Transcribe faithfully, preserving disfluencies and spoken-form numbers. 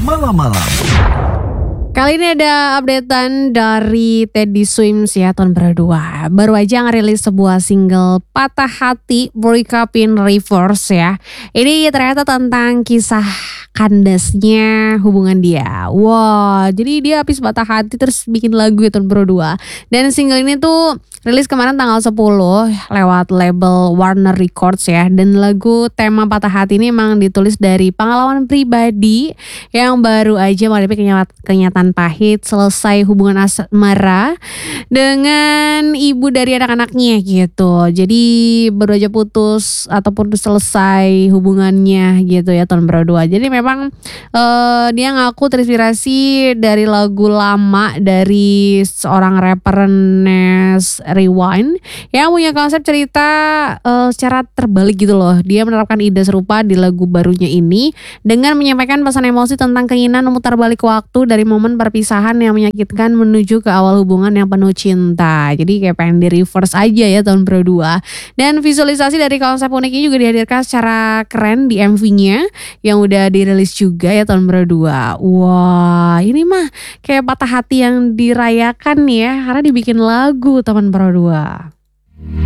malam-malam. Kali ini ada updatean dari Teddy Swims ya tahun berdua. Baru aja ngerilis sebuah single Patah Hati Break Up in Reverse ya. Ini ternyata tentang kisah kandasnya hubungan dia. Wah, jadi dia habis patah hati terus bikin lagu ya tahun berdua. Dan single ini tuh rilis kemarin tanggal sepuluh lewat label Warner Records ya. Dan lagu tema Patah Hati ini emang ditulis dari pengalaman pribadi yang baru aja menghadapi kenyat- kenyataan pahit selesai hubungan asmara dengan ibu dari anak-anaknya gitu. Jadi baru aja putus ataupun selesai hubungannya gitu ya tahun berdua. Jadi memang uh, dia ngaku terinspirasi dari lagu lama dari seorang rapper Nes Rewind yang punya konsep cerita uh, secara terbalik gitu loh. Dia menerapkan ide serupa di lagu barunya ini dengan menyampaikan pesan emosi tentang keinginan memutar balik waktu dari momen perpisahan yang menyakitkan menuju ke awal hubungan yang penuh cinta. Jadi kayak pengen di reverse aja ya tahun berdua. Dan visualisasi dari konsep unik ini juga dihadirkan secara keren di M V-nya yang udah dirilis juga ya tahun berdua. Wah, ini mah kayak patah hati yang dirayakan ya karena dibikin lagu tahun berdua.